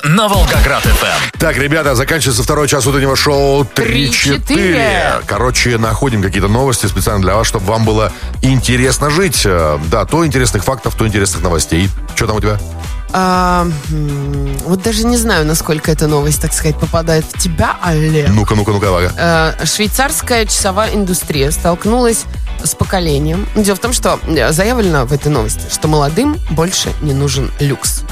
на Волгоград ФМ. Так, ребята, заканчивается второй час утреннего шоу 3-4. Короче, находим какие-то новости специально для вас, чтобы вам было интересно жить. Да, то интересных фактов, то интересных новостей. Что там у тебя? Вот даже не знаю, насколько эта новость, так сказать, попадает в тебя, Олег. Ну-ка, Вага. Швейцарская часовая индустрия столкнулась с поколением. Дело в том, что заявлено в этой новости, что молодым больше не нужен люкс.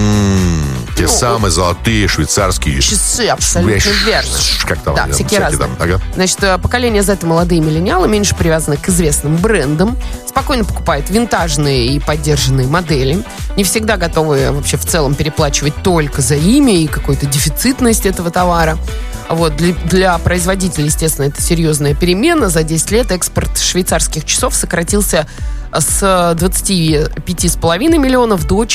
Те самые золотые швейцарские часы, абсолютно верно. Как там? Да, всякие разные. Там. Ага. Значит, поколение Z, молодые миллениалы, меньше привязаны к известным брендам, спокойно покупают винтажные и поддержанные модели, не всегда готовы вообще в целом переплачивать только за имя и какую-то дефицитность этого товара. Вот, для производителей, естественно, это серьезная перемена. За 10 лет экспорт швейцарских часов сократился с 25,5 миллионов до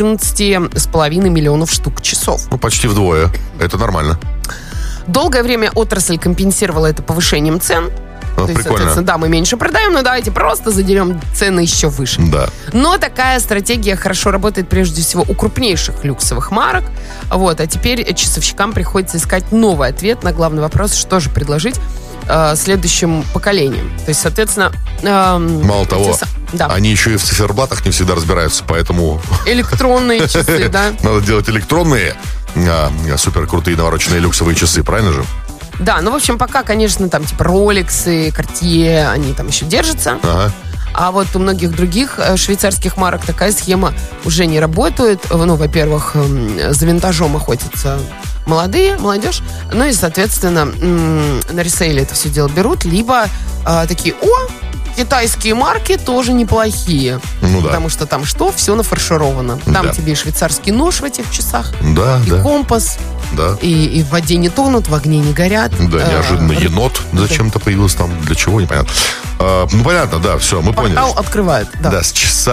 14,5 миллионов штук часов. Ну, почти вдвое. Это нормально. Долгое время отрасль компенсировала это повышением цен. То есть, соответственно, да, мы меньше продаем, но давайте просто задерем цены еще выше. Да. Но такая стратегия хорошо работает прежде всего у крупнейших люксовых марок. Вот, а теперь часовщикам приходится искать новый ответ на главный вопрос, что же предложить следующим поколениям. То есть, соответственно... Мало того, они еще и в циферблатах не всегда разбираются, поэтому... Электронные часы, да. Надо делать электронные, суперкрутые навороченные люксовые часы, правильно же? Да, ну, в общем, пока, конечно, там, типа, Rolex, Cartier, они там еще держатся. Ага. А вот у многих других швейцарских марок такая схема уже не работает. Ну, во-первых, за винтажом охотятся молодежь. Ну и, соответственно, на ресейле это все дело берут. Либо такие, китайские марки тоже неплохие. Ну, да. Потому что там что? Все нафаршировано. Там тебе и швейцарский нож в этих часах, и компас, и в воде не тонут, в огне не горят. Да, неожиданно енот зачем-то появился там. Для чего, непонятно. Ну, понятно, да, все, мы поняли. Портал открывает, да. Да, с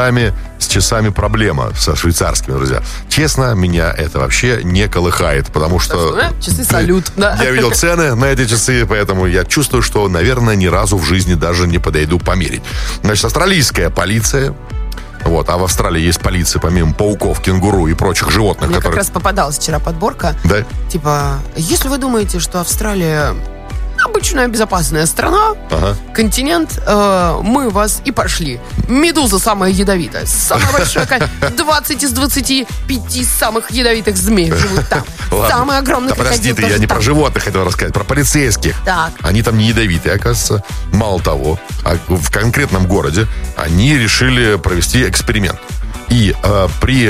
часами проблема, со швейцарскими, друзья. Честно, меня это вообще не колыхает, потому что... Часы салют, да. Я видел цены на эти часы, поэтому я чувствую, что, наверное, ни разу в жизни даже не подойду померить. Значит, австралийская полиция... Вот, а в Австралии есть полиция, помимо пауков, кенгуру и прочих животных. Мне как раз попадалась вчера подборка. Да? Типа, если вы думаете, что Австралия обычная безопасная страна, континент, мы вас и пошли. Медуза самая ядовитая. Самая большая, 20 из 25 самых ядовитых змей живут там. Самый огромный крокодил. Подожди, я не про животных хотел рассказать, про полицейских. Так. Они там не ядовитые, оказывается. Мало того, в конкретном городе они решили провести эксперимент. И при,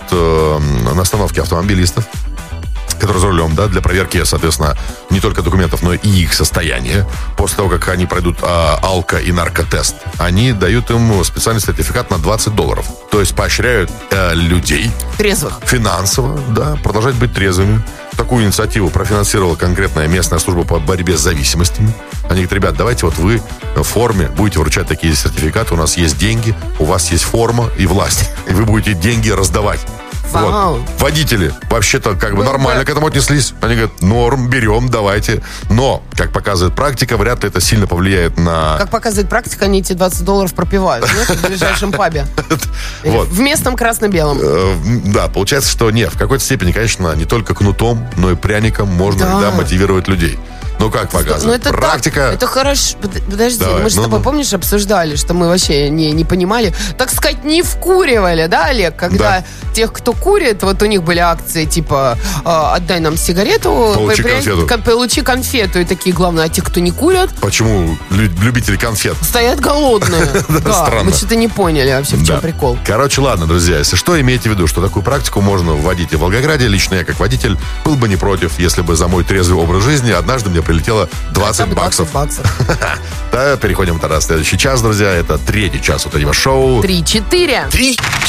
на остановке автомобилистов, которые за рулем, да, для проверки, соответственно, не только документов, но и их состояния. После того, как они пройдут алко- и наркотест, они дают им специальный сертификат на $20. То есть поощряют людей трезвых финансово, да, продолжать быть трезвыми. Такую инициативу профинансировала конкретная местная служба по борьбе с зависимостями. Они говорят, ребят, давайте вот вы в форме будете вручать такие сертификаты, у нас есть деньги, у вас есть форма и власть, и вы будете деньги раздавать. Вот. Водители вообще-то как бы нормально к этому отнеслись. Они говорят, норм, берем, давайте. Но, как показывает практика, вряд ли это сильно повлияет на... Как показывает практика, они эти $20 пропивают, в ближайшем пабе. В местном красно-белом. Да, получается, что нет, в какой-то степени, конечно, не только кнутом, но и пряником можно иногда мотивировать людей. Ну, как показывает практика... Это хорошо. Подожди, мы же с тобой, помнишь, обсуждали, что мы вообще не понимали. Так сказать, не вкуривали, да, Олег? Когда тех, кто курит, вот у них были акции, типа, отдай нам сигарету, получи конфету. И такие, главное, а те, кто не курят... Почему любители конфет? Стоят голодные. Да, мы что-то не поняли вообще, в чем прикол. Короче, ладно, друзья, если что, имейте в виду, что такую практику можно вводить и в Волгограде. Лично я, как водитель, был бы не против, если бы за мой трезвый образ жизни однажды мне прилетело $20. Да, переходим тогда в следующий час, друзья. Это 3-й час утреннего шоу. 3-4.